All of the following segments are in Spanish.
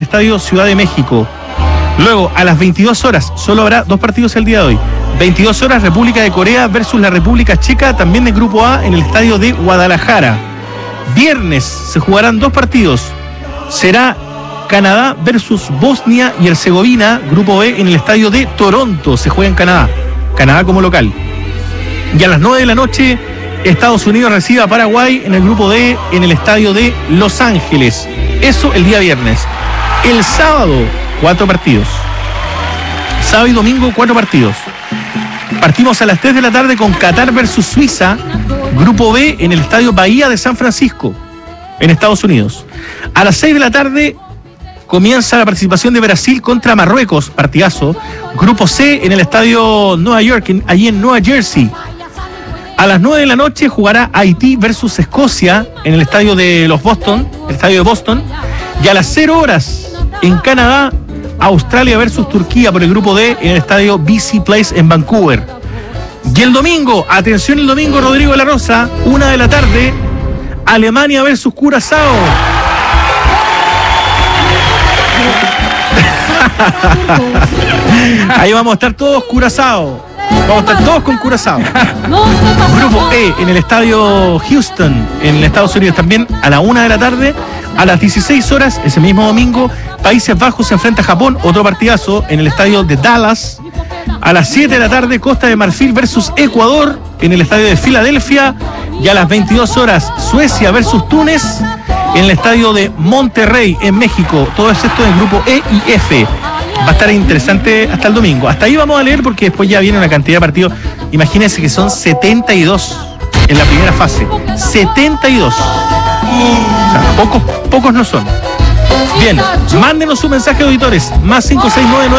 Estadio Ciudad de México. Luego, a las 22 horas, solo habrá 2 partidos el día de hoy. 22 horas, República de Corea versus la República Checa, también del Grupo A, en el Estadio de Guadalajara. Viernes se jugarán 2 partidos. Será Canadá versus Bosnia y Herzegovina, Grupo B, en el Estadio de Toronto. Se juega en Canadá. Canadá como local. Y a las 9 de la noche, Estados Unidos recibe a Paraguay en el Grupo D, en el Estadio de Los Ángeles. Eso el día viernes. El sábado, 4 partidos. Sábado y domingo, 4 partidos. Partimos a las 3 de la tarde con Qatar versus Suiza, Grupo B, en el Estadio Bahía de San Francisco, en Estados Unidos. A las 6 de la tarde comienza la participación de Brasil contra Marruecos, partidazo. Grupo C, en el Estadio Nueva York, allí en Nueva Jersey. A las 9 de la noche jugará Haití versus Escocia en el Estadio de los Boston, el Estadio de Boston. Y a las 0 horas en Canadá, Australia versus Turquía por el Grupo D en el Estadio BC Place en Vancouver. Y el domingo, atención el domingo, Rodrigo de la Rosa, 1 de la tarde, Alemania versus Curazao. Ahí vamos a estar todos Curazao. Vamos a estar todos con Curazao. Grupo E en el Estadio Houston, en Estados Unidos, también a la 1 de la tarde. A las 16 horas, ese mismo domingo, Países Bajos se enfrenta a Japón, otro partidazo en el Estadio de Dallas. A las 7 de la tarde, Costa de Marfil versus Ecuador en el Estadio de Filadelfia. Y a las 22 horas, Suecia versus Túnez en el Estadio de Monterrey en México. Todo esto en el Grupo E y F. Va a estar interesante hasta el domingo. Hasta ahí vamos a leer porque después ya viene una cantidad de partidos. Imagínense que son 72 en la primera fase. 72. O sea, pocos no son. Bien, mándenos su mensaje de auditores. Más 569-9278-88.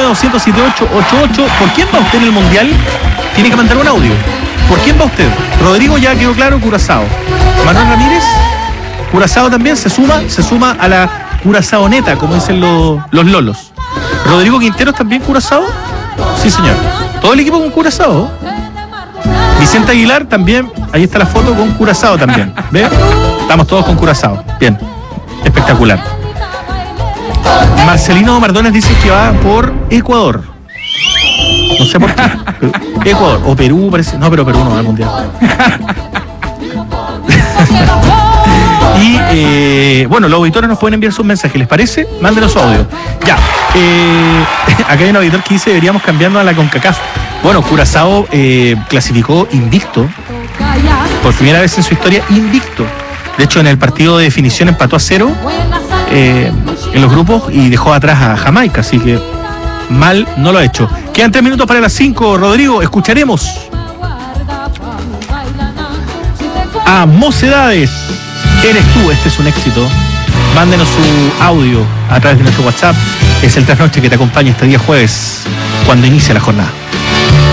¿Por quién va usted en el Mundial? Tiene que mandar un audio. ¿Por quién va usted? Rodrigo ya quedó claro, Curazao. Manuel Ramírez, Curazao también se suma a la Curazaoneta, como dicen los lolos. Rodrigo Quinteros también Curazao. Sí, señor. Todo el equipo con Curazao. Vicente Aguilar también. Ahí está la foto con Curazao también. ¿Ve? Estamos todos con Curazao. Bien. Espectacular. Marcelino Mardones dice que va por Ecuador. No sé por qué. Ecuador. O Perú parece. No, pero Perú no va al Mundial. Y bueno, los auditores nos pueden enviar sus mensajes, ¿les parece? Mándenos su audio. Ya. Acá hay un auditor que dice deberíamos cambiarnos a la CONCACAF. Bueno, Curazao clasificó invicto. Por primera vez en su historia, invicto. De hecho, en el partido de definición empató a 0 en los grupos y dejó atrás a Jamaica. Así que mal no lo ha hecho. Quedan 3 minutos para las 5. Rodrigo, escucharemos a Mocedades. Eres tú, este es un éxito. Mándenos su audio a través de nuestro WhatsApp. Es el trasnoche que te acompaña este día jueves, cuando inicia la jornada.